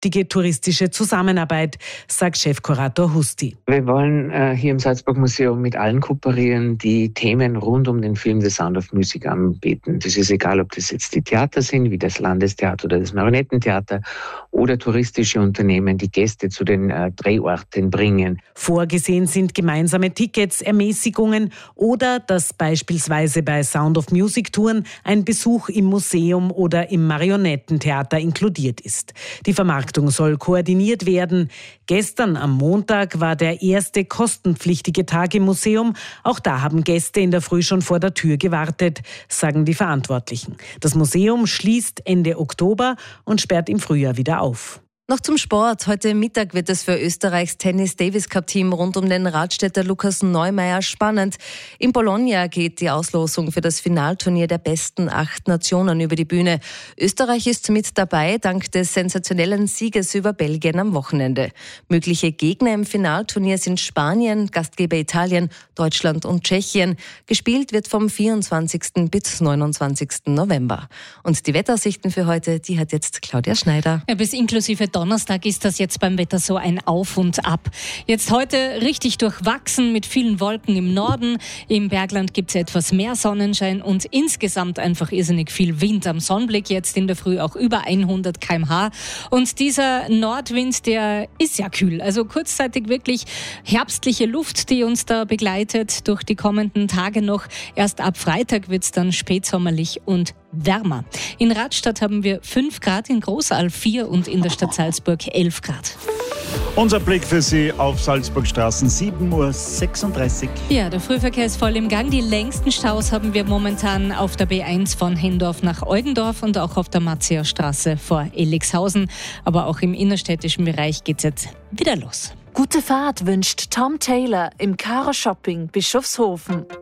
touristische Zusammenarbeit, sagt Chefkurator Husti. Wir wollen hier im Salzburg-Museum mit allen kooperieren, die Themen rund um den Film The Sound of Music anbieten. Das ist egal, ob das jetzt die Theater sind, wie das Landestheater oder das Marionettentheater, oder touristische Unternehmen, die Gäste zu den Drehorten bringen. Vorgesehen sind gemeinsame Tickets, Ermäßigungen oder dass beispielsweise bei Sound of Music Touren ein Besuch im Museum oder im Marionettentheater inkludiert ist. Die Vermarktung soll koordiniert werden. Gestern am Montag war der erste kostenpflichtige Tag im Museum. Auch da haben Gäste in der Früh schon vor der Tür gewartet, sagen die Verantwortlichen. Das Museum schließt Ende Oktober und sperrt im Frühjahr wieder auf. Noch zum Sport. Heute Mittag wird es für Österreichs Tennis-Davis-Cup-Team rund um den Radstädter Lukas Neumeier spannend. In Bologna geht die Auslosung für das Finalturnier der besten 8 Nationen über die Bühne. Österreich ist mit dabei, dank des sensationellen Sieges über Belgien am Wochenende. Mögliche Gegner im Finalturnier sind Spanien, Gastgeber Italien, Deutschland und Tschechien. Gespielt wird vom 24. bis 29. November. Und die Wetteraussichten für heute, die hat jetzt Claudia Schneider. Ja, bis inklusive Donnerstag ist das jetzt beim Wetter so ein Auf und Ab. Jetzt heute richtig durchwachsen mit vielen Wolken im Norden. Im Bergland gibt es etwas mehr Sonnenschein und insgesamt einfach irrsinnig viel Wind. Am Sonnenblick jetzt in der Früh auch über 100 km/h. Und dieser Nordwind, der ist ja kühl. Also kurzzeitig wirklich herbstliche Luft, die uns da begleitet durch die kommenden Tage noch. Erst ab Freitag wird es dann spätsommerlich und wärmer. In Radstadt haben wir 5 Grad, in Großaal 4 und in der Stadt Salzburg 11 Grad. Unser Blick für Sie auf Salzburgstraßen, 7:36 Uhr. Ja, der Frühverkehr ist voll im Gang. Die längsten Staus haben wir momentan auf der B1 von Hendorf nach Eugendorf und auch auf der Matziasstraße vor Elligshausen. Aber auch im innerstädtischen Bereich geht es jetzt wieder los. Gute Fahrt wünscht Tom Taylor im Karo Shopping Bischofshofen.